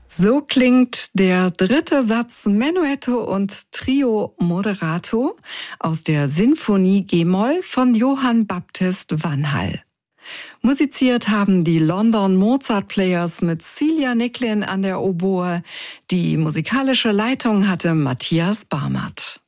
So klingt der dritte Satz Menuetto und Trio Moderato aus der Sinfonie G-Moll von Johann Baptist Vanhall. Musiziert haben die London Mozart Players mit Celia Nicklin an der Oboe. Die musikalische Leitung hatte Matthias Barmert.